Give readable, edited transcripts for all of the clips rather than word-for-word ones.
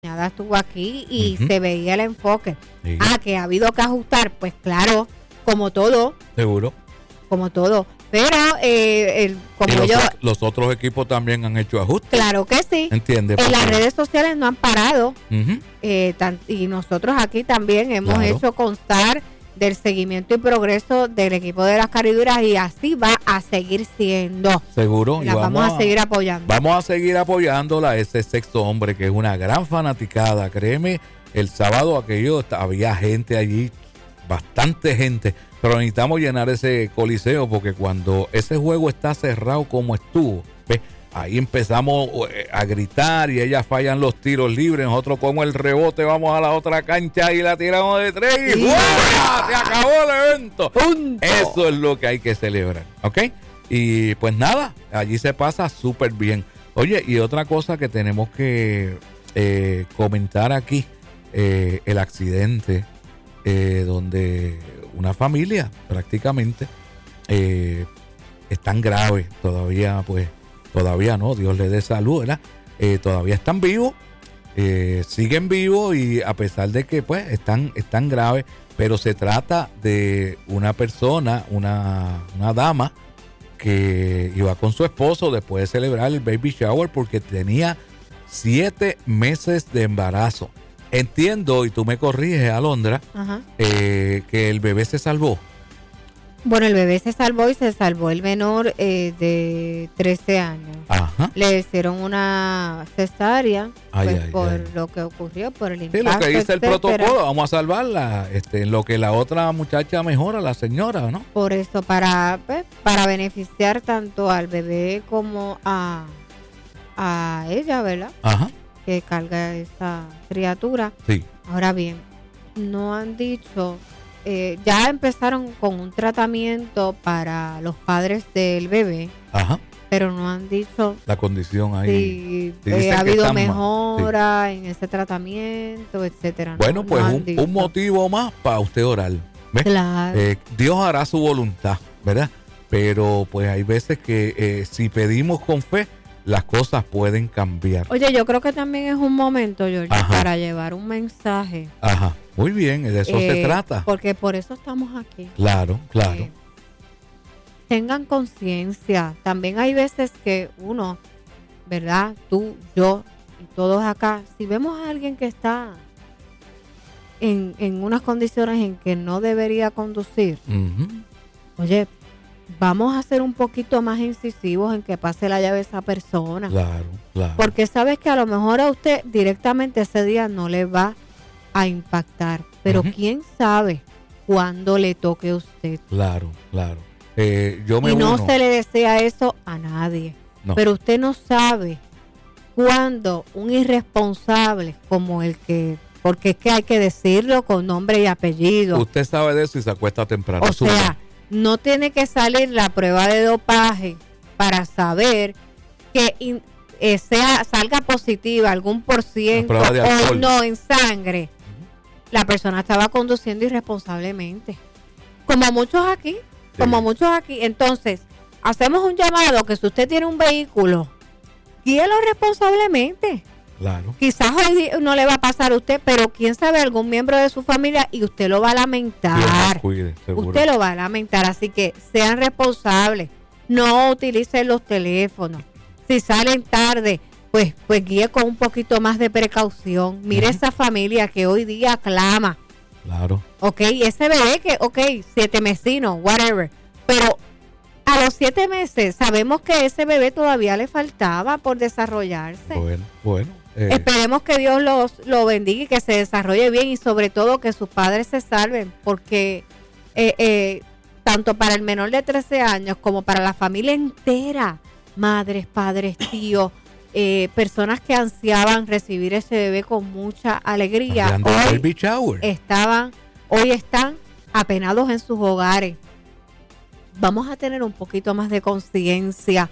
cuñada estuvo aquí y Ujú. se veía el enfoque. Sí. Que ha habido que ajustar, pues claro, como todo, Seguro. pero Y como yo, los otros equipos también han hecho ajustes. claro que sí. ¿Entiendes? En las Porque- redes sociales no han parado, Ujú. y nosotros aquí también hemos Claro. hecho constar del seguimiento y progreso del equipo de las cariduras y así va a seguir siendo. Seguro. Y Las vamos a seguir apoyando. Vamos a seguir apoyándola, ese sexto hombre que es una gran fanaticada. Créeme, el sábado aquello había gente allí, bastante gente, pero necesitamos llenar ese coliseo porque cuando ese juego está cerrado como estuvo, ¿ves? Ahí empezamos a gritar y ellas fallan los tiros libres. Nosotros con el rebote vamos a la otra cancha y la tiramos de tres y Sí. ¡fuera! Se acabó el evento. ¡Punto! Eso es lo que hay que celebrar, ¿ok? Y pues nada, allí se pasa súper bien. Oye, y otra cosa que tenemos que comentar aquí, el accidente donde una familia prácticamente es tan grave, todavía no, Dios le dé salud, ¿verdad? Todavía están vivos, siguen vivos y a pesar de que pues están graves, pero se trata de una persona, una dama que iba con su esposo después de celebrar el baby shower porque tenía 7 meses de embarazo. Entiendo, y tú me corriges, Alondra, Ajá. que el bebé se salvó. Bueno, el bebé se salvó y se salvó el menor de 13 años. Ajá. Le hicieron una cesárea Ay, pues, ay, por ay. lo que ocurrió, por el Sí, impacto, lo que dice el etcétera. protocolo, vamos a salvarla, en lo que la otra muchacha mejora, la señora, ¿no? Por eso, para beneficiar tanto al bebé como a ella, ¿verdad? Ajá, Que carga esa criatura. sí. Ahora bien, no han dicho, ya empezaron con un tratamiento para los padres del bebé, Ajá, pero no han dicho la condición ahí. si Sí, dicen ha que habido están mal, mejora en ese tratamiento, etcétera. Bueno, No pues han dicho. un motivo más para usted orar. ¿Ves? Claro. Dios hará su voluntad, ¿verdad? Pero pues hay veces que si pedimos con fe, las cosas pueden cambiar. Oye, yo creo que también es un momento, George, Ajá. para llevar un mensaje. Ajá, muy bien, de eso se trata. Porque por eso estamos aquí. Claro, claro. Tengan conciencia. También hay veces que uno, ¿verdad? Tú, yo y todos acá, si vemos a alguien que está en unas condiciones en que no debería conducir, Ujú. oye, vamos a ser un poquito más incisivos en que pase la llave a esa persona. Claro, claro. Porque sabes que a lo mejor a usted directamente ese día no le va a impactar. Pero Ujú. quién sabe cuándo le toque a usted. Claro, claro. Yo me Y no uno. se le desea eso a nadie. No. Pero usted no sabe cuándo un irresponsable como el que, porque es que hay que decirlo con nombre y apellido. Usted sabe de eso y se acuesta temprano. O sea, no tiene que salir la prueba de dopaje para saber que salga positiva algún por ciento prueba de o alcohol. no en sangre. La persona estaba conduciendo irresponsablemente. Como muchos aquí. Entonces, hacemos un llamado que si usted tiene un vehículo, guíelo responsablemente. Claro. Quizás hoy no le va a pasar a usted, pero quién sabe, algún miembro de su familia y usted lo va a Dios lamentar. nos cuide, seguro. Usted lo va a lamentar, así que sean responsables. No utilicen los teléfonos. Si salen tarde, pues guíe con un poquito más de precaución. Mire esa familia que hoy día clama. Claro. Ok, ese bebé que, 7 mesinos, whatever. Pero a los 7 meses sabemos que ese bebé todavía le faltaba por desarrollarse. Bueno. Esperemos que Dios lo bendiga y que se desarrolle bien y sobre todo que sus padres se salven, porque tanto para el menor de 13 años como para la familia entera, madres, padres, tíos, personas que ansiaban recibir ese bebé con mucha alegría, Hablando del baby shower. hoy están apenados en sus hogares. Vamos a tener un poquito más de conciencia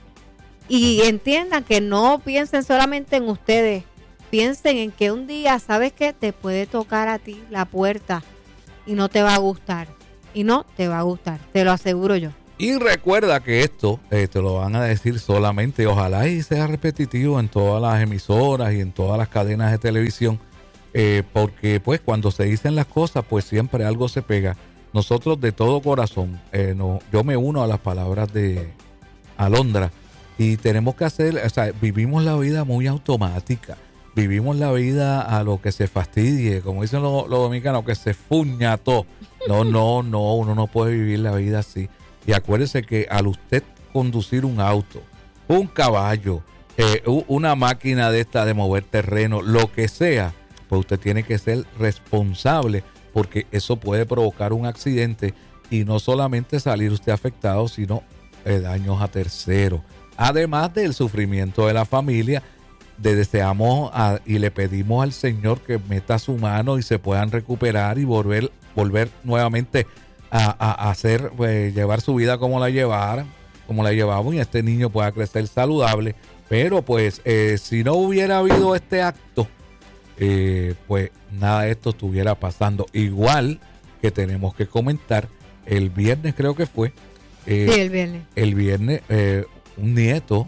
y entiendan que no piensen solamente en ustedes, piensen en que un día, ¿sabes qué? Te puede tocar a ti la puerta y no te va a gustar, te lo aseguro yo. Y recuerda que esto te lo van a decir solamente, ojalá y sea repetitivo en todas las emisoras y en todas las cadenas de televisión, porque pues cuando se dicen las cosas, pues siempre algo se pega. Nosotros de todo corazón, yo me uno a las palabras de Alondra y tenemos que hacer, o sea, vivimos la vida muy automática, vivimos la vida a lo que se fastidie, como dicen los dominicanos, que se fuña todo. No, uno no puede vivir la vida así. Y acuérdese que al usted conducir un auto, un caballo, una máquina de esta de mover terreno, lo que sea, pues usted tiene que ser responsable porque eso puede provocar un accidente y no solamente salir usted afectado, sino daños a terceros. Además del sufrimiento de la familia, deseamos y le pedimos al Señor que meta su mano y se puedan recuperar y volver nuevamente a hacer, pues, llevar su vida como la llevamos y este niño pueda crecer saludable. Pero pues si no hubiera habido este acto, pues nada de esto estuviera pasando. Igual que tenemos que comentar, el viernes creo que fue. Sí, el viernes. El viernes un nieto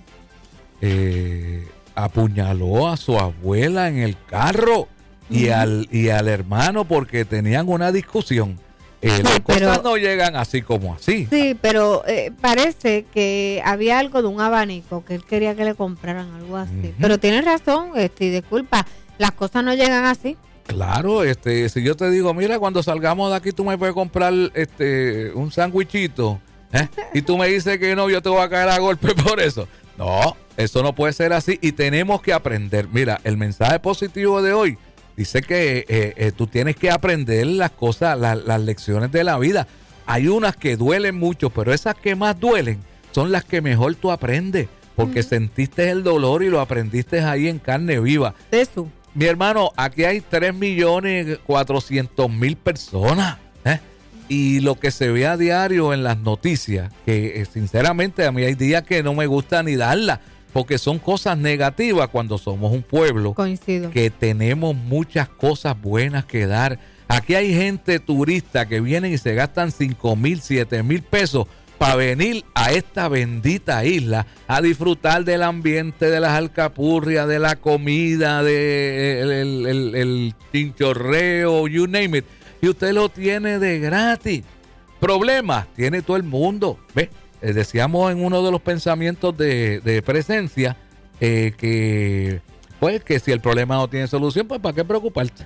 apuñaló a su abuela en el carro y al hermano porque tenían una discusión. Las cosas no llegan así como así. Sí, pero parece que había algo de un abanico que él quería que le compraran, algo así. Pero tienes razón, disculpa, las cosas no llegan así. Claro, si yo te digo, mira, cuando salgamos de aquí tú me puedes comprar un sándwichito, y tú me dices que no, yo te voy a caer a golpe por eso. No, eso no puede ser así y tenemos que aprender. Mira, el mensaje positivo de hoy dice que tú tienes que aprender las cosas, las lecciones de la vida. Hay unas que duelen mucho, pero esas que más duelen son las que mejor tú aprendes, porque sentiste el dolor y lo aprendiste ahí en carne viva. Eso. Mi hermano, aquí hay 3.400.000 personas, y lo que se ve a diario en las noticias, que sinceramente a mí hay días que no me gusta ni darlas, porque son cosas negativas cuando somos un pueblo. Coincido. Que tenemos muchas cosas buenas que dar. Aquí hay gente turista que vienen y se gastan 5,000, 7,000 pesos para venir a esta bendita isla a disfrutar del ambiente, de las alcapurrias, de la comida, el chinchorreo, you name it. Y usted lo tiene de gratis. Problemas tiene todo el mundo. ¿Ves? Decíamos en uno de los pensamientos de presencia que si el problema no tiene solución, pues ¿para qué preocuparte?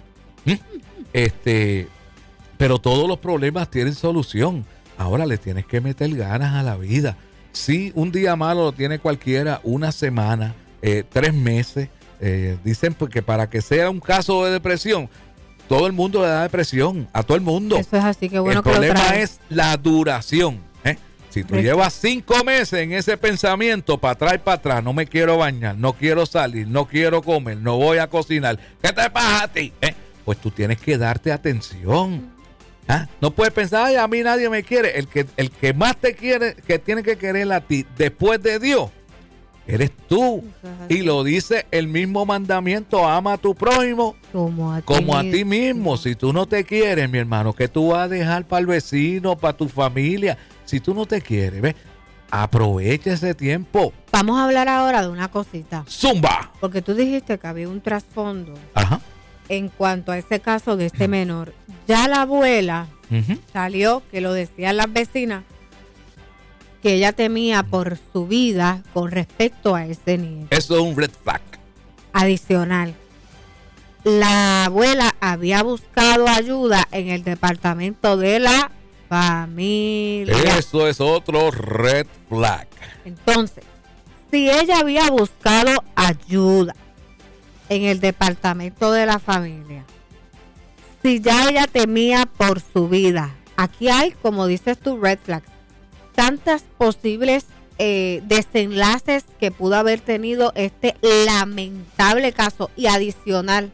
Pero todos los problemas tienen solución. Ahora le tienes que meter ganas a la vida. Si un día malo lo tiene cualquiera, una semana, 3 meses, dicen que para que sea un caso de depresión, todo el mundo le da depresión, a todo el mundo. Eso es así, que bueno. El problema es la duración. Si tú llevas 5 meses en ese pensamiento, para atrás y para atrás, no me quiero bañar, no quiero salir, no quiero comer, no voy a cocinar, ¿qué te pasa a ti? Pues tú tienes que darte atención. No puedes pensar, ay, a mí nadie me quiere. El que más te quiere, que tiene que querer a ti después de Dios, eres tú. Y lo dice el mismo mandamiento: ama a tu prójimo como a ti mismo. Si tú no te quieres, mi hermano, ¿qué tú vas a dejar para el vecino, para tu familia? Si tú no te quieres, ¿ves? Aprovecha ese tiempo. Vamos a hablar ahora de una cosita. ¡Zumba! Porque tú dijiste que había un trasfondo. Ajá. En cuanto a ese caso de este menor. Ya la abuela salió, que lo decían las vecinas, que ella temía por su vida con respecto a ese niño. Eso es un red flag. Adicional, la abuela había buscado ayuda en el departamento de la familia. Eso es otro red flag. Entonces, si ella había buscado ayuda en el departamento de la familia, si ya ella temía por su vida, aquí hay, como dices tú, red flags, tantas posibles desenlaces que pudo haber tenido este lamentable caso. Y adicional,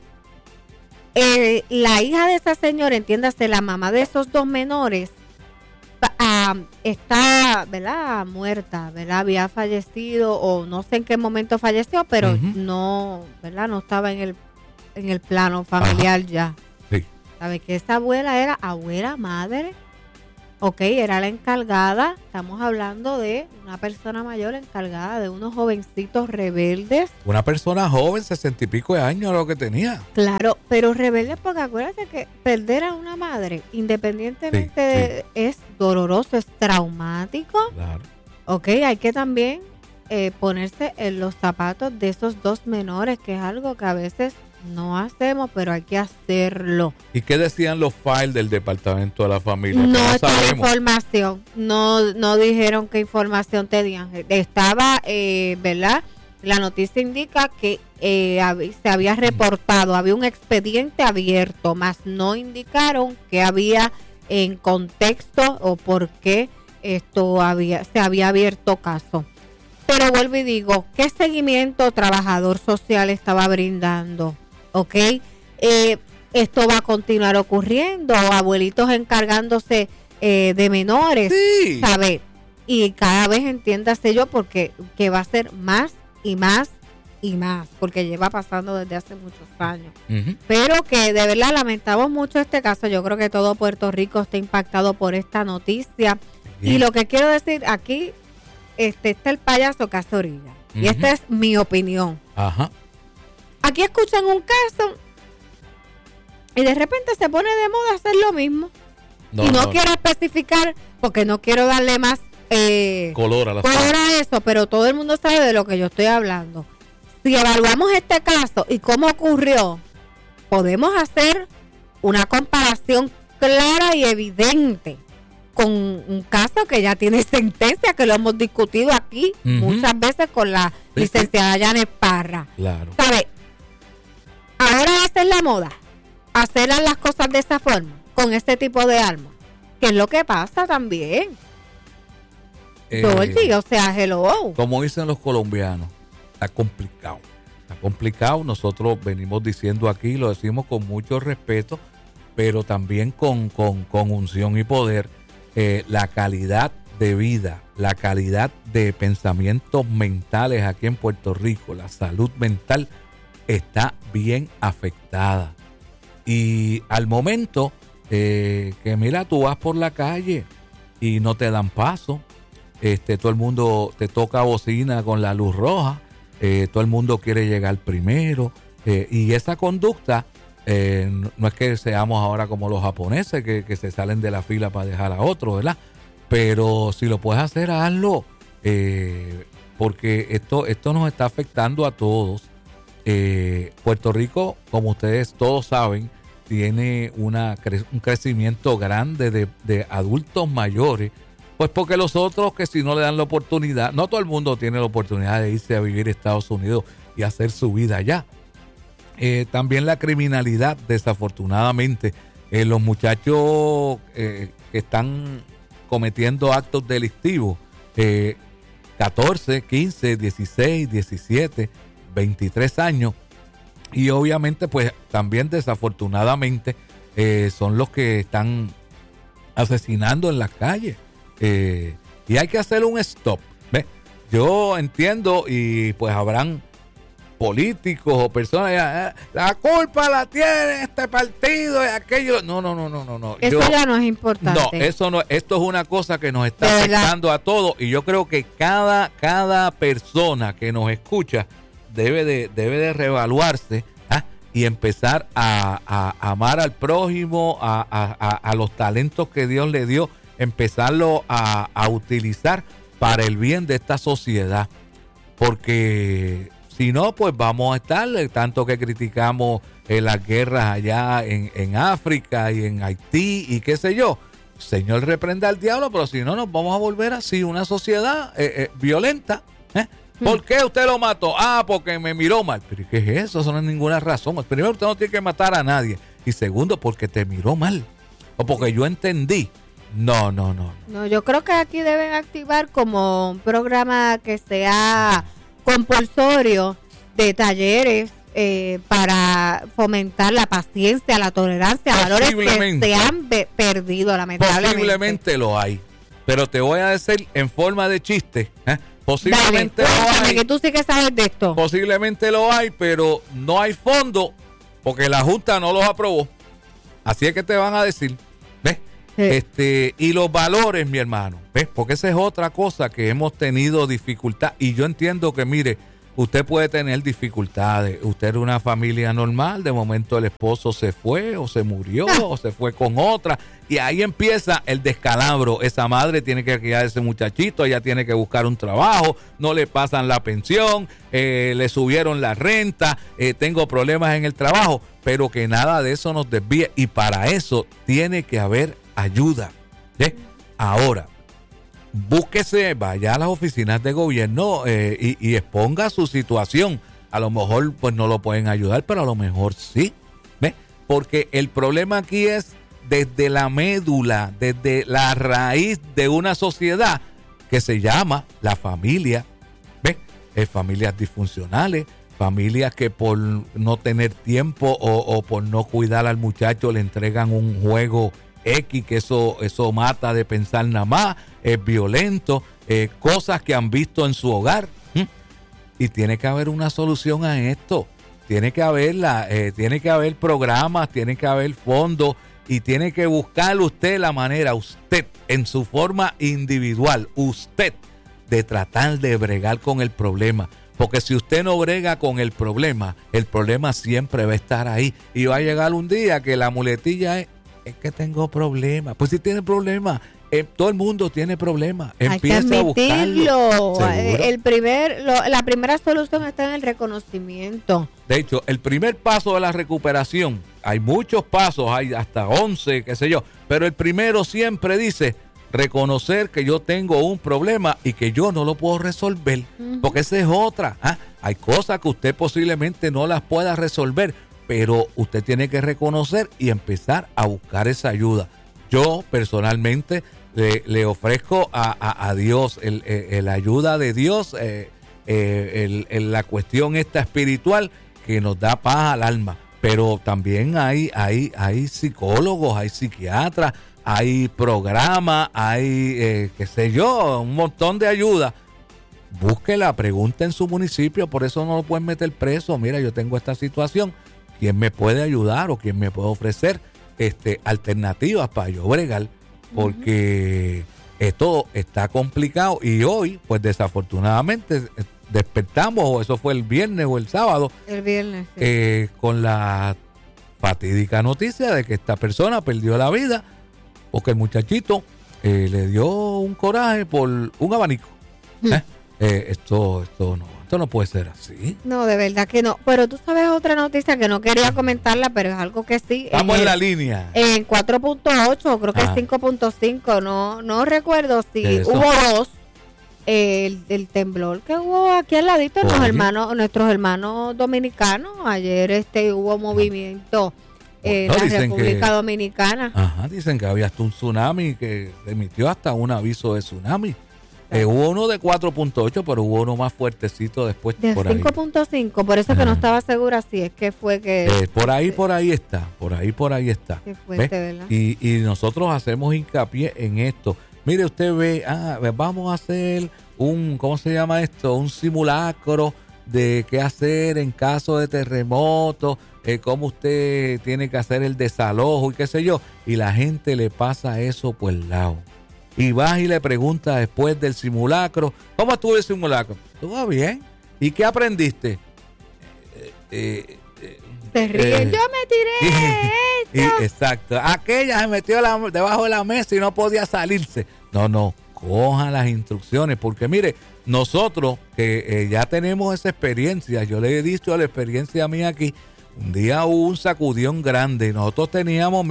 la hija de esa señora, entiéndase, la mamá de esos 2 menores, está, ¿verdad?, muerta, ¿verdad? Había fallecido, o no sé en qué momento falleció, pero no, ¿verdad?, no estaba en el plano familiar. Ajá. Ya. Sí. ¿Sabe que esa abuela era abuela, madre Ok, era la encargada, estamos hablando de una persona mayor encargada de unos jovencitos rebeldes. Una persona joven, 60 y pico de años lo que tenía. Claro, pero rebeldes porque acuérdate que perder a una madre, independientemente es doloroso, es traumático. Claro. Ok, hay que también ponerse en los zapatos de esos dos menores, que es algo que a veces no hacemos, pero hay que hacerlo. ¿Y qué decían los files del departamento de la familia? No está información, no dijeron qué información tenían. Estaba, ¿verdad? La noticia indica que se había reportado, había un expediente abierto, más no indicaron que había en contexto o por qué se había abierto caso. Pero vuelvo y digo, ¿qué seguimiento trabajador social estaba brindando? ¿Ok? Esto va a continuar ocurriendo, abuelitos encargándose de menores, sí. ¿sabes? Y cada vez entiéndase yo porque que va a ser más y más y más, porque lleva pasando desde hace muchos años. Uh-huh. Pero que de verdad lamentamos mucho este caso. Yo creo que todo Puerto Rico está impactado por esta noticia. Sí. Y lo que quiero decir aquí, está el payaso que hace orilla. Uh-huh. Y esta es mi opinión. Ajá. Aquí escuchan un caso y de repente se pone de moda hacer lo mismo. No quiero especificar porque no quiero darle más color a eso, pero todo el mundo sabe de lo que yo estoy hablando. Si evaluamos este caso y cómo ocurrió, podemos hacer una comparación clara y evidente con un caso que ya tiene sentencia, que lo hemos discutido aquí muchas veces con la licenciada Yanet Parra. Claro. ¿Sabe? Ahora esa es la moda, hacer las cosas de esa forma, con este tipo de armas. ¿Qué es lo que pasa también? O sea, hello. Como dicen los colombianos, está complicado. Está complicado. Nosotros venimos diciendo aquí, lo decimos con mucho respeto, pero también con unción y poder. La calidad de vida, la calidad de pensamientos mentales aquí en Puerto Rico, la salud mental está bien afectada. Y al momento que mira, tú vas por la calle y no te dan paso, todo el mundo te toca bocina con la luz roja, todo el mundo quiere llegar primero, y esa conducta no es que seamos ahora como los japoneses que se salen de la fila para dejar a otro, ¿verdad? Pero si lo puedes hacer, hazlo, porque esto nos está afectando a todos. Puerto Rico, como ustedes todos saben, tiene un crecimiento grande de adultos mayores, pues porque los otros que si no le dan la oportunidad, no todo el mundo tiene la oportunidad de irse a vivir a Estados Unidos y hacer su vida allá. También la criminalidad, desafortunadamente, los muchachos que están cometiendo actos delictivos, 14, 15, 16, 17, 23 años, y obviamente pues también desafortunadamente son los que están asesinando en las calles, y hay que hacer un stop. ¿Ves? Yo entiendo, y pues habrán políticos o personas, la culpa la tiene este partido y aquello. No. Eso ya no es importante. No, eso no. Esto es una cosa que nos está afectando a todos, y yo creo que cada persona que nos escucha debe de reevaluarse y empezar a amar al prójimo, a los talentos que Dios le dio, empezarlo a utilizar para el bien de esta sociedad, porque si no, pues vamos a estar, tanto que criticamos las guerras allá en África y en Haití y qué sé yo. Señor, reprenda al diablo, pero si no, nos vamos a volver así, una sociedad violenta. ¿Por qué usted lo mató? Porque me miró mal. ¿Pero qué es eso? Eso no es ninguna razón. Primero, usted no tiene que matar a nadie. Y segundo, porque te miró mal. O porque yo entendí. No. No, yo creo que aquí deben activar como un programa que sea compulsorio de talleres para fomentar la paciencia, la tolerancia, valores que se han perdido lamentablemente. Posiblemente lo hay, pero te voy a decir en forma de chiste, posiblemente lo hay. Que tú sí que sabes de esto. Posiblemente lo hay, pero no hay fondo porque la Junta no los aprobó. Así es que te van a decir, ¿ves? Sí. Y los valores, mi hermano, ¿ves? Porque esa es otra cosa que hemos tenido dificultad. Y yo entiendo que, mire, usted puede tener dificultades. Usted era una familia normal, de momento el esposo se fue o se murió o se fue con otra. Y ahí empieza el descalabro. Esa madre tiene que criar a ese muchachito, ella tiene que buscar un trabajo, no le pasan la pensión, le subieron la renta, tengo problemas en el trabajo, pero que nada de eso nos desvíe. Y para eso tiene que haber ayuda. ¿Sí? Ahora, búsquese, vaya a las oficinas de gobierno y exponga su situación. A lo mejor pues no lo pueden ayudar, pero a lo mejor sí. ¿Ves? Porque el problema aquí es desde la médula, desde la raíz de una sociedad que se llama la familia. ¿Ves? Familias disfuncionales, familias que por no tener tiempo o por no cuidar al muchacho le entregan un juego X, que eso mata de pensar nada más, es violento, cosas que han visto en su hogar. Y tiene que haber una solución a esto. Tiene que haber programas, tiene que haber fondos y tiene que buscar usted la manera, usted en su forma individual, usted de tratar de bregar con el problema. Porque si usted no brega con el problema siempre va a estar ahí y va a llegar un día que la muletilla es que tengo problemas. Pues si tiene problemas, todo el mundo tiene problemas. Empieza a buscarlo. La primera solución está en el reconocimiento. De hecho, el primer paso de la recuperación, hay muchos pasos, hay hasta 11, qué sé yo, pero el primero siempre dice reconocer que yo tengo un problema y que yo no lo puedo resolver, porque esa es otra. Hay cosas que usted posiblemente no las pueda resolver, pero usted tiene que reconocer y empezar a buscar esa ayuda. Yo personalmente le ofrezco a Dios la ayuda de Dios, la cuestión esta espiritual que nos da paz al alma. Pero también hay psicólogos, hay psiquiatras, hay programas, hay, qué sé yo, un montón de ayuda. Búsquela, pregunte en su municipio, por eso no lo pueden meter preso. Mira, yo tengo esta situación, ¿quién me puede ayudar o quién me puede ofrecer alternativas para yo bregar? Porque esto está complicado y hoy, pues desafortunadamente, despertamos, o eso fue el viernes o el sábado, sí, con la fatídica noticia de que esta persona perdió la vida porque el muchachito le dio un coraje por un abanico. Esto no puede ser así. No, de verdad que no. Pero tú sabes otra noticia que no quería comentarla, pero es algo que sí. Estamos en la línea. En 4.8, creo que es 5.5. No recuerdo si hubo dos. El temblor que hubo aquí al ladito, nuestros hermanos dominicanos. Ayer hubo movimiento en la República Dominicana. Ajá, dicen que había hasta un tsunami que emitió hasta un aviso de tsunami. Hubo uno de 4.8, pero hubo uno más fuertecito después. De 5.5, por eso que no estaba segura si es que fue que... Por ahí está. Qué fuerte, ¿verdad? Y nosotros hacemos hincapié en esto. Mire, usted ve, vamos a hacer ¿cómo se llama esto? Un simulacro de qué hacer en caso de terremoto, cómo usted tiene que hacer el desalojo y qué sé yo. Y la gente le pasa eso por el lado. Y vas y le preguntas después del simulacro, ¿cómo estuvo el simulacro? ¿Estuvo bien? ¿Y qué aprendiste? Se ríen, yo me tiré esto. Exacto, aquella se metió debajo de la mesa y no podía salirse. No, cojan las instrucciones, porque mire, nosotros que ya tenemos esa experiencia, yo le he dicho la experiencia mía aquí, un día hubo un sacudión grande, nosotros teníamos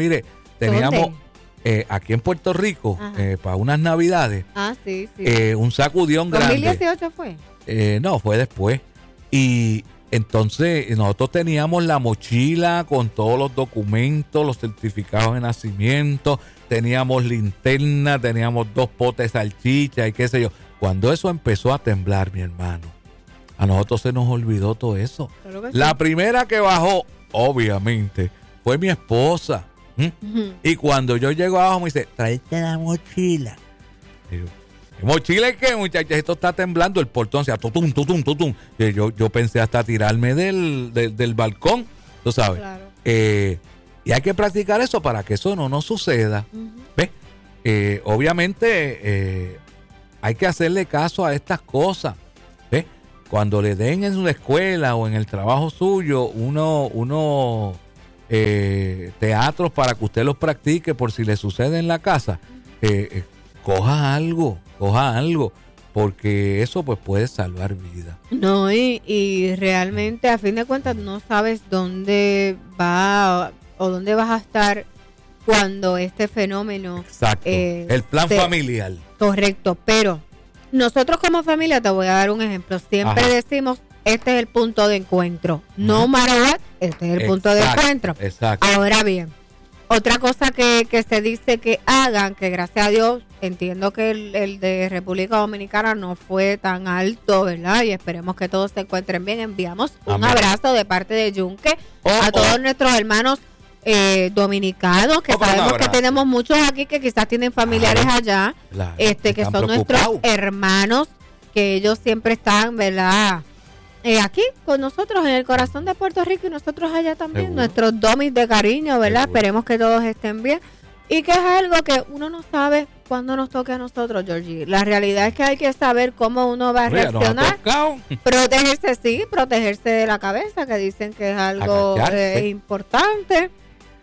aquí en Puerto Rico, para unas navidades, sí. un sacudión grande. ¿2018 fue? No, fue después. Y entonces nosotros teníamos la mochila con todos los documentos, los certificados de nacimiento, teníamos linterna, teníamos 2 potes de salchicha y qué sé yo. Cuando eso empezó a temblar, mi hermano, a nosotros se nos olvidó todo eso. La primera que bajó, obviamente, fue mi esposa. Y cuando yo llego abajo me dice, tráete la mochila. Digo, ¿mochila qué, muchachos? Esto está temblando, el portón, o sea, tutum. Yo pensé hasta tirarme del balcón, tú sabes. Claro. Y hay que practicar eso para que eso no nos suceda. ¿Ves? Obviamente hay que hacerle caso a estas cosas. ¿Ves? Cuando le den en una escuela o en el trabajo suyo unos teatros para que usted los practique por si le sucede en la casa, coja algo, porque eso pues puede salvar vidas. No, y realmente a fin de cuentas no sabes dónde va o dónde vas a estar cuando este fenómeno... Exacto, el plan familiar. Correcto, pero nosotros como familia, te voy a dar un ejemplo, siempre decimos, este es el punto de encuentro, no matter what, este es el punto de encuentro. Exacto. Ahora bien, otra cosa que se dice que hagan, que gracias a Dios entiendo que el de República Dominicana no fue tan alto, ¿verdad? Y esperemos que todos se encuentren bien. Enviamos un abrazo de parte de Yunque a todos nuestros hermanos dominicanos, que sabemos que tenemos muchos aquí que quizás tienen familiares allá, que son nuestros hermanos, que ellos siempre están, ¿verdad? Aquí con nosotros en el corazón de Puerto Rico y nosotros allá también, seguro. Nuestros domis de cariño, ¿verdad? Seguro. Esperemos que todos estén bien. Y que es algo que uno no sabe cuándo nos toque a nosotros, Georgie. La realidad es que hay que saber cómo uno va a reaccionar. Protegerse de la cabeza, que dicen que es algo importante.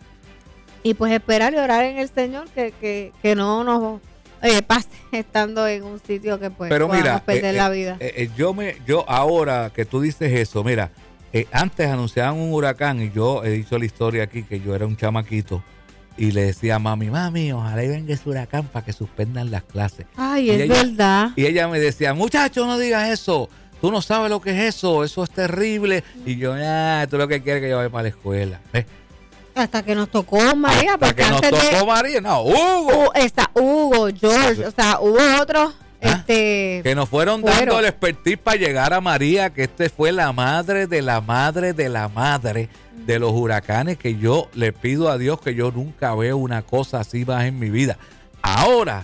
Y pues esperar y orar en el Señor que no nos pase estando en un sitio que pues podamos perder la vida. Yo ahora que tú dices eso, mira, antes anunciaban un huracán y yo he dicho la historia aquí que yo era un chamaquito y le decía a mami, ojalá y venga ese huracán para que suspendan las clases. Ay, es verdad. Y ella me decía, muchacho, no digas eso, tú no sabes lo que es eso es terrible. Y yo, tú lo que quieres que yo vaya para la escuela. Hasta que nos tocó María. Hasta que nos tocó María, no, Hugo. Hugo, George, o sea, hubo otros que nos fueron dando el expertise para llegar a María, que fue la madre de la madre de la madre de los huracanes, que yo le pido a Dios que yo nunca veo una cosa así más en mi vida. Ahora,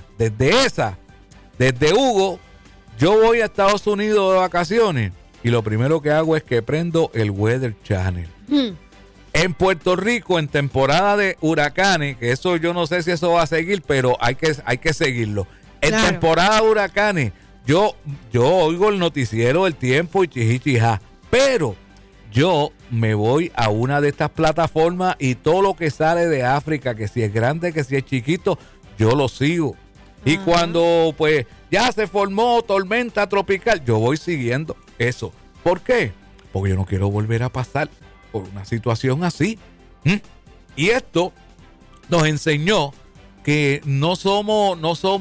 desde Hugo, yo voy a Estados Unidos de vacaciones y lo primero que hago es que prendo el Weather Channel. En Puerto Rico, en temporada de huracanes, que eso yo no sé si eso va a seguir, pero hay que seguirlo. En temporada de huracanes, yo oigo el noticiero del tiempo y chichichija, pero yo me voy a una de estas plataformas y todo lo que sale de África, que si es grande, que si es chiquito, yo lo sigo. Y cuando pues ya se formó tormenta tropical, yo voy siguiendo eso. ¿Por qué? Porque yo no quiero volver a pasar por una situación así. Y esto nos enseñó que no somos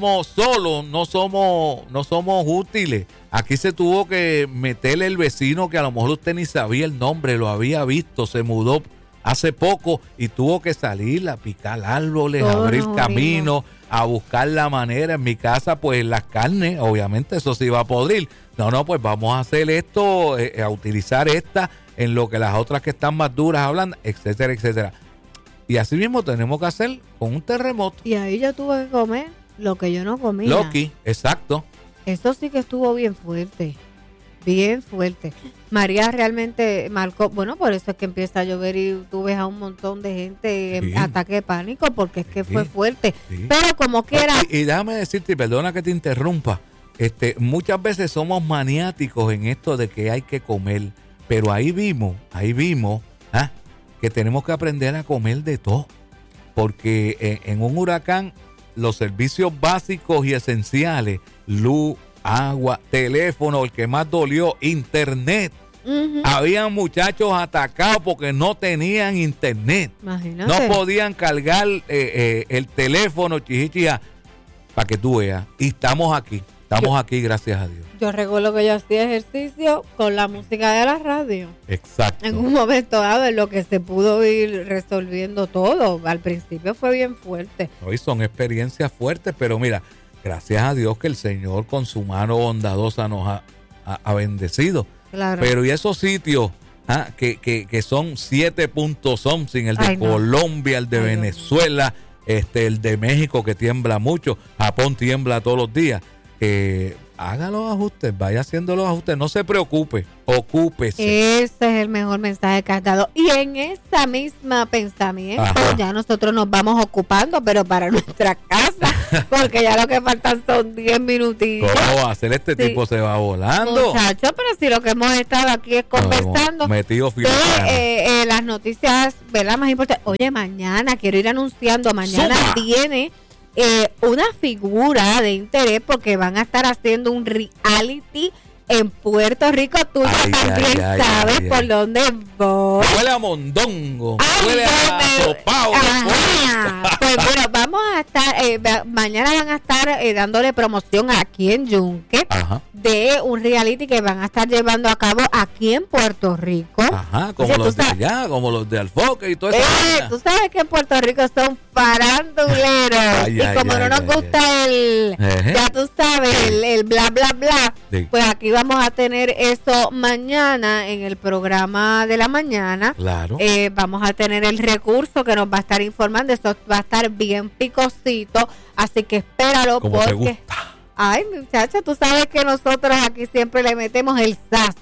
útiles. Aquí se tuvo que meterle el vecino que a lo mejor usted ni sabía el nombre, lo había visto, se mudó hace poco y tuvo que salir a picar árboles, a abrir caminos, a buscar la manera. En mi casa, pues las carnes, obviamente eso se iba a podrir. No, pues vamos a hacer esto, a utilizar esta en lo que las otras que están más duras hablan, etcétera, etcétera. Y así mismo tenemos que hacer con un terremoto. Y ahí yo tuve que comer lo que yo no comía. Loki, exacto. Eso sí que estuvo bien fuerte. Bien fuerte. María realmente marcó, bueno, por eso es que empieza a llover y tú ves a un montón de gente en ataque de pánico, porque es que fue fuerte. Pero como quiera. Y déjame decirte, y perdona que te interrumpa, muchas veces somos maniáticos en esto de que hay que comer, pero ahí vimos que tenemos que aprender a comer de todo, porque en un huracán los servicios básicos y esenciales, luz, agua, teléfono, el que más dolió, internet. Habían muchachos atacados porque no tenían internet. Imagínate. No podían cargar el teléfono, chichichia, para que tú veas. Y estamos aquí, gracias a Dios. Yo recuerdo que yo hacía ejercicio con la música de la radio. Exacto. En un momento dado, en lo que se pudo ir resolviendo todo. Al principio fue bien fuerte. Hoy son experiencias fuertes, pero mira, gracias a Dios que el Señor con su mano bondadosa nos ha bendecido. Claro. Pero y esos sitios que son 7 puntos something, el de Colombia, el de Venezuela, el de México que tiembla mucho, Japón tiembla todos los días. haga los ajustes, vaya haciendo los ajustes, no se preocupe, ocúpese. Ese es el mejor mensaje que has dado. Y en esa misma pensamiento, Ajá. ya nosotros nos vamos ocupando, pero para nuestra casa, porque ya lo que faltan son 10 minutitos. ¿Cómo va a ser? Este Sí. tipo se va volando. Muchachos, pero si lo que hemos estado aquí es conversando Metido de filosofía. las noticias, ¿verdad? Más importantes. Oye, mañana, quiero ir anunciando, mañana Suma. viene una figura de interés porque van a estar haciendo un reality en Puerto Rico. Tú ya Ay, también ay, sabes ay, por ay. dónde voy. Huele a mondongo, Ay, huele a no, sopao. Ajá. Pues bueno, vamos a estar, mañana van a estar dándole promoción aquí en Yunque Ajá, de un reality que van a estar llevando a cabo aquí en Puerto Rico. ajá, como Oye, los tú de sabes- allá, como los de Alfoque y todo eso. Tú sabes que en Puerto Rico son faranduleros Ay, y ay, como ay, no nos ay, gusta el, Ejé. ya tú sabes, el bla bla bla, Sí. pues aquí vamos a tener eso mañana en el programa de la mañana. Claro. Vamos a tener el recurso que nos va a estar informando, eso va a estar bien picosito, así que espéralo Como te porque... gusta. Ay, muchacha, tú sabes que nosotros aquí siempre le metemos el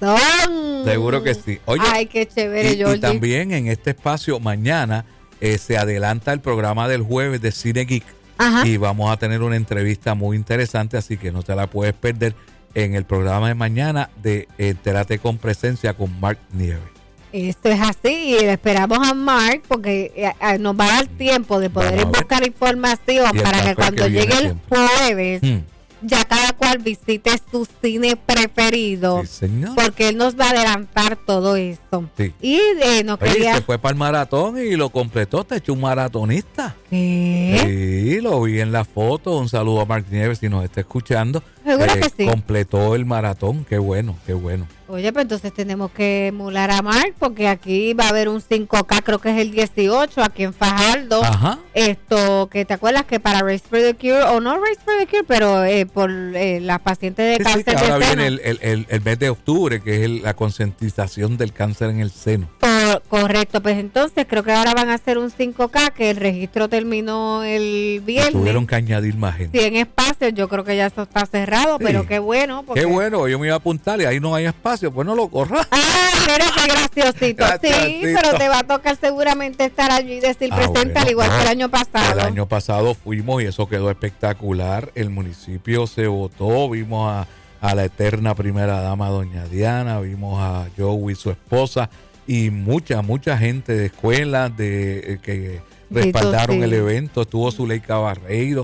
sazón. Seguro que sí. Oye, ay, qué chévere, y Georgie. también en este espacio mañana se adelanta el programa del jueves de Cine Geek. Ajá. Y vamos a tener una entrevista muy interesante, así que no te la puedes perder en el programa de mañana de Entérate con Presencia con Mark Nieves. Esto es así y le esperamos a Mark porque nos va a dar tiempo de poder Vamos a ver. buscar información Y el para que café cuando que viene llegue el siempre. jueves Mm, ya cada cual visite su cine preferido sí, señor. porque él nos va a adelantar todo esto. Sí. Y no Oye, quería... se fue para el maratón y lo completó, te echó un maratonista. ¿Qué? Sí, lo vi en la foto. Un saludo a Mark Nieves si nos está escuchando. Seguro que sí. Completó el maratón, qué bueno, qué bueno. Oye, pues entonces tenemos que emular a Mark porque aquí va a haber un 5K, creo que es el 18, aquí en Fajardo. Ajá. Esto, que te acuerdas que para Race for the Cure, o no Race for the Cure, pero por las pacientes de Sí, sí, cáncer que ahora de seno. viene el mes de octubre, que es la concientización del cáncer en el seno. Correcto, pues entonces creo que ahora van a hacer un 5K, que el registro terminó el viernes. Tuvieron que añadir más gente. 100 espacios, yo creo que ya eso está cerrado, Sí. pero qué bueno. Porque... Qué bueno, yo me iba a apuntar y ahí no hay espacio, pues no lo corras. Ah, mira qué graciosito. Sí, Graciosito. pero te va a tocar seguramente estar allí y decir presente Bueno, al igual que el año El pasado. año pasado fuimos y eso quedó espectacular. El municipio se votó, vimos a la eterna primera dama, doña Diana, vimos a Joey, su esposa, y mucha gente de escuelas que respaldaron sí. el evento. Estuvo Zuleika Barreiro.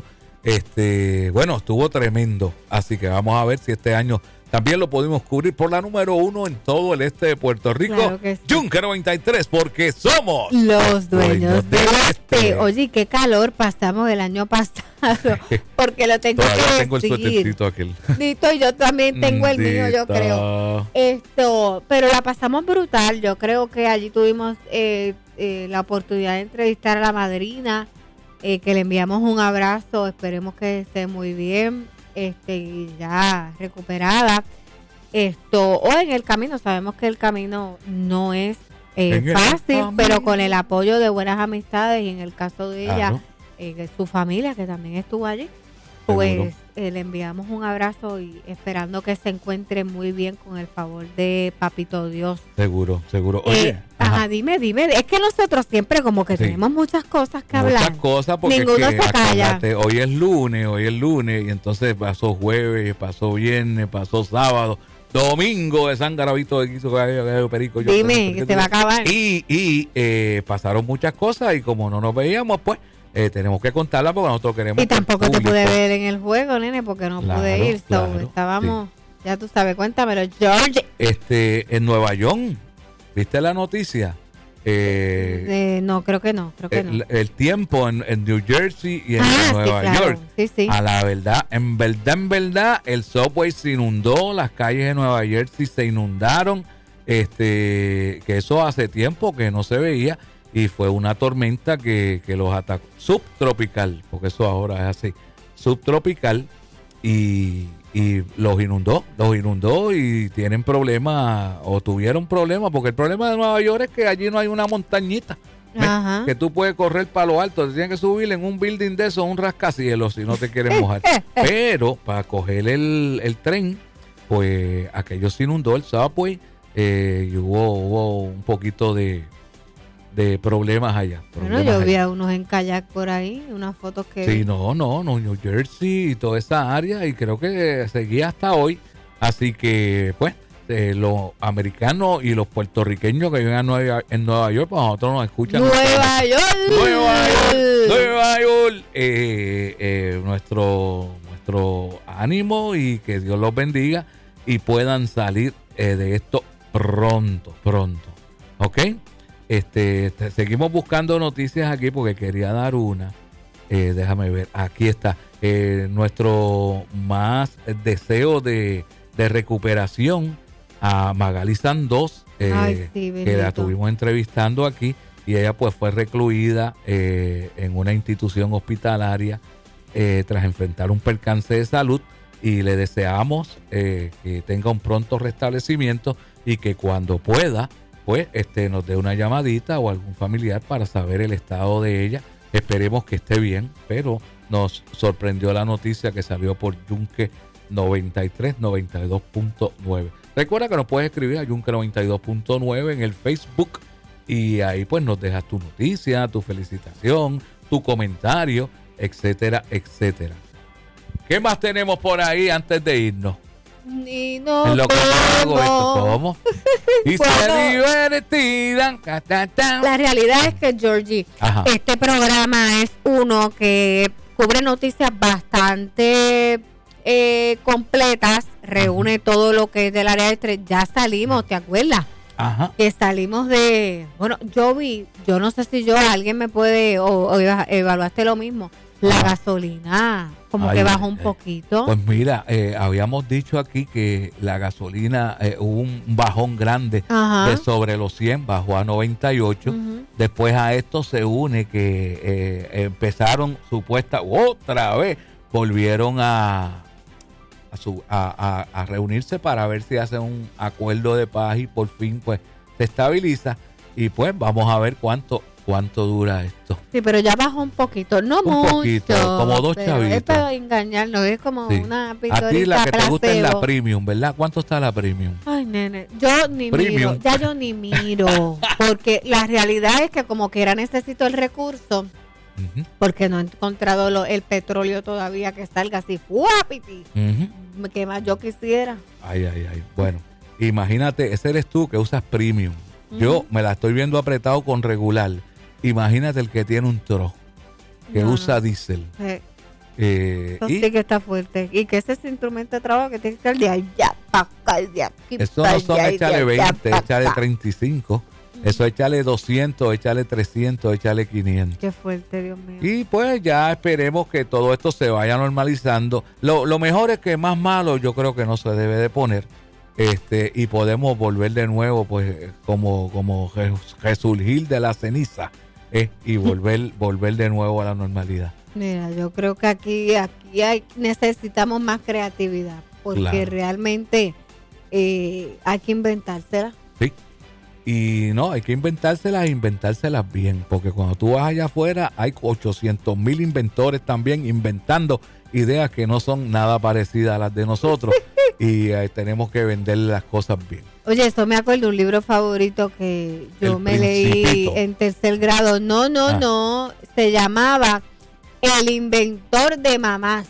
Bueno, estuvo tremendo. Así que vamos a ver si este año también lo pudimos cubrir por la número 1 en todo el este de Puerto Rico. Claro que sí. Yunque 93, porque somos Los dueños del este. este. Oye, qué calor pasamos el año pasado. Porque lo tengo Todavía que tengo el decir. suétercito aquel. Dito, yo también tengo el mío, yo creo. Pero la pasamos brutal. Yo creo que allí tuvimos la oportunidad de entrevistar a la madrina, que le enviamos un abrazo. Esperemos que esté muy bien, y ya recuperada. O en el camino, sabemos que el camino no es En el fácil, camino. pero con el apoyo de buenas amistades y en el caso de ella, Claro. de su familia que también estuvo allí, Seguro. pues le enviamos un abrazo y esperando que se encuentre muy bien con el favor de Papito Dios. Seguro. Oye, Ajá, dime, es que nosotros siempre como que Sí. tenemos muchas cosas que hablar. muchas cosas porque Ninguno es que, se calla. acuérdate, hoy es lunes y entonces pasó jueves, pasó viernes, pasó sábado, domingo de San Garabito de Quiso, Perico. Dime, que se va a acabar. Y pasaron muchas cosas y como no nos veíamos, pues tenemos que contarlas porque nosotros queremos. Y que el tampoco te público- pude ver en el juego, nene, porque no Claro, pude ir. claro, Estábamos, ya tú sabes, cuéntamelo, George. En Nueva York, ¿viste la noticia? No, creo que no. El tiempo en New Jersey y en Nueva sí, claro. York. Sí, sí. A la verdad, en verdad, el subway se inundó, las calles de Nueva Jersey se inundaron, que eso hace tiempo que no se veía y fue una tormenta que los atacó, subtropical, porque eso ahora es así, subtropical y los inundó y tienen problemas o tuvieron problemas, porque el problema de Nueva York es que allí no hay una montañita. Ajá. Que tú puedes correr para lo alto, te tienes que subir en un building de esos, un rascacielos si no te quieres mojar. Pero para coger el tren, pues aquello se inundó el subway y hubo un poquito de problemas allá. Bueno, yo vi a unos en kayak por ahí, unas fotos que... Sí, no, New Jersey y toda esa área, y creo que seguía hasta hoy. Así que, pues, los americanos y los puertorriqueños que viven en Nueva York, pues nosotros nos escuchan. ¡Nueva York! Nuestro ánimo y que Dios los bendiga y puedan salir de esto pronto. ¿Ok? Seguimos buscando noticias aquí porque quería dar una. Déjame ver. Aquí está. Nuestro más deseo de recuperación a Magali Sandoz, que la tuvimos entrevistando aquí, y ella pues fue recluida en una institución hospitalaria tras enfrentar un percance de salud, y le deseamos que tenga un pronto restablecimiento y que cuando pueda pues nos dé una llamadita o algún familiar para saber el estado de ella. Esperemos que esté bien, pero nos sorprendió la noticia que salió por Yunque 92.9. Recuerda que nos puedes escribir a Yunque 92.9 en el Facebook y ahí pues nos dejas tu noticia, tu felicitación, tu comentario, etcétera, etcétera. ¿Qué más tenemos por ahí antes de irnos? Ni no en lo que hago esto, ¿cómo? Y bueno, se divertirán. La realidad es que, Georgie, este programa es uno que cubre noticias bastante completas, reúne todo lo que es del área de estrés. Ya salimos, ¿te acuerdas? Ajá. Que salimos de... Bueno, yo no sé si alguien me puede, o evaluaste lo mismo, la gasolina como que bajó un poquito. Pues mira, habíamos dicho aquí que la gasolina hubo un bajón grande de sobre los 100, bajó a 98. Después a esto se une que empezaron otra vez, volvieron a reunirse para ver si hacen un acuerdo de paz y por fin pues se estabiliza, y pues vamos a ver cuánto dura esto. Sí, pero ya bajó un poquito, no mucho. Poquito, como 2 chavitos. Es para engañarnos, es como una pildorita. A ti la que placebo. te gusta es la premium, ¿verdad? ¿Cuánto está la premium? Ay, nene, yo ni miro, porque la realidad es que como quiera necesito el recurso, porque no he encontrado el petróleo todavía que salga así, ¡fuapiti! Que más yo quisiera. Ay. Bueno, imagínate, ese eres tú que usas premium. Yo me la estoy viendo apretado con regular. Imagínate el que tiene un tro que usa diésel. Eso sí que está fuerte. Y que ese es instrumento de trabajo que tiene que ser de allá para acá, de aquí. Eso no son échale 20, échale 35. Eso échale 200, échale 300, échale 500. Qué fuerte, Dios mío. Y pues ya esperemos que todo esto se vaya normalizando. Lo mejor es que más malo yo creo que no se debe de poner. Y podemos volver de nuevo pues como resurgir de la ceniza y volver de nuevo a la normalidad. Mira, yo creo que aquí necesitamos más creatividad, porque realmente hay que inventársela. Sí, y no, hay que inventárselas bien, porque cuando tú vas allá afuera hay 800,000 inventores también inventando ideas que no son nada parecidas a las de nosotros. Y tenemos que vender las cosas bien. Oye, esto me acuerdo de un libro favorito que yo me leí en tercer grado. No. Se llamaba El inventor de mamás.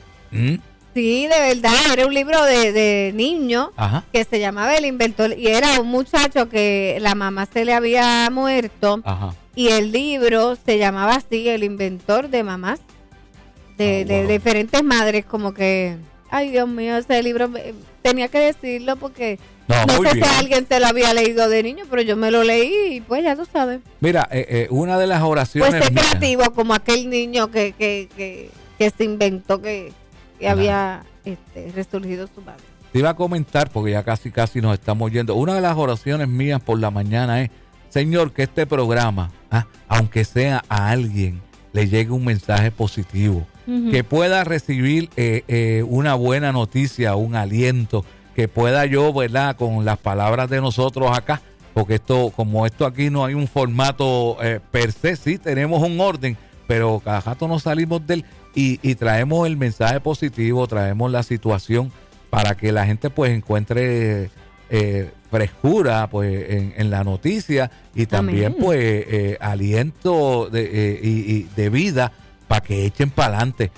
Sí, de verdad. Era un libro de niño que se llamaba El inventor. Y era un muchacho que la mamá se le había muerto. Y el libro se llamaba así, El inventor de mamás. De diferentes madres, como que... Ay, Dios mío, ese libro tenía que decirlo porque no sé si alguien se lo había leído de niño, pero yo me lo leí y pues ya tú sabes. Mira, una de las oraciones... Pues ser creativo como aquel niño que se inventó que había resurgido su padre. Te iba a comentar, porque ya casi nos estamos yendo. Una de las oraciones mías por la mañana es, Señor, que este programa, aunque sea a alguien, le llegue un mensaje positivo. Que pueda recibir una buena noticia, un aliento, que pueda yo, ¿verdad? Con las palabras de nosotros acá, porque como esto aquí no hay un formato per se, sí tenemos un orden, pero cada rato nos salimos de él y traemos el mensaje positivo, traemos la situación para que la gente pues encuentre frescura pues en la noticia y también pues aliento de vida para que echen para adelante.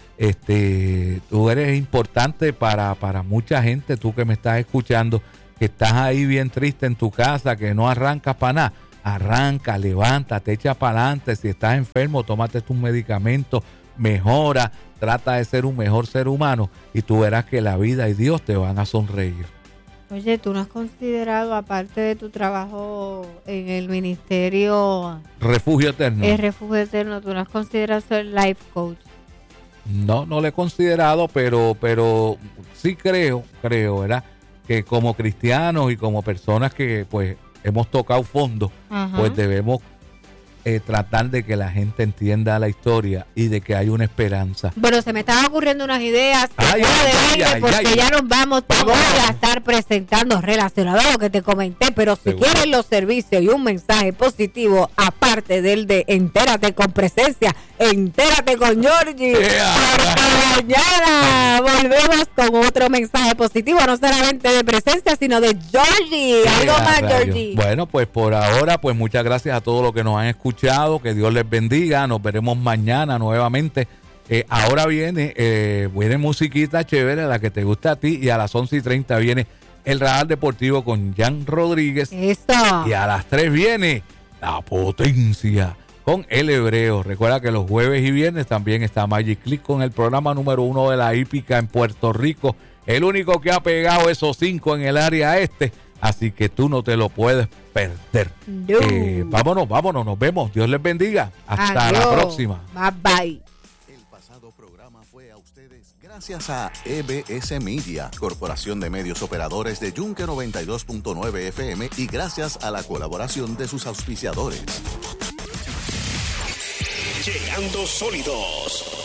Tú eres importante para mucha gente, tú que me estás escuchando, que estás ahí bien triste en tu casa, que no arrancas para nada. Arranca, levántate, echa para adelante. Si estás enfermo, tómate tus medicamentos, mejora, trata de ser un mejor ser humano y tú verás que la vida y Dios te van a sonreír. Oye, ¿tú no has considerado, aparte de tu trabajo en el ministerio Refugio Eterno? El Refugio Eterno, ¿tú no has considerado ser life coach? No lo he considerado, pero sí creo, ¿verdad? Que como cristianos y como personas que pues hemos tocado fondo, pues debemos tratar de que la gente entienda la historia y de que hay una esperanza. Bueno, se me estaban ocurriendo unas ideas porque ya nos vamos. Te voy a estar presentando relacionado a lo que te comenté, pero si quieres los servicios y un mensaje positivo, aparte del de Entérate con Presencia, entérate con Georgie. Hasta mañana volvemos con otro mensaje positivo, no solamente de Presencia, sino de Georgie. Algo más, Georgie. Bueno, pues por ahora, pues muchas gracias a todos los que nos han escuchado. Que Dios les bendiga. Nos veremos mañana nuevamente. Ahora viene musiquita chévere, la que te gusta a ti. Y a las 11:30 viene el Radar Deportivo con Jan Rodríguez. Eso. Y a las 3 viene La Potencia con El Hebreo. Recuerda que los jueves y viernes también está Magic Click con el programa número 1 de la hípica en Puerto Rico. El único que ha pegado esos 5 en el área este. Así que tú no te lo puedes perder. No. Vámonos, nos vemos. Dios les bendiga. Hasta Adiós. La próxima. Bye bye. El pasado programa fue a ustedes gracias a EBS Media, Corporación de Medios Operadores de Yunque 92.9 FM y gracias a la colaboración de sus auspiciadores. Llegando sólidos.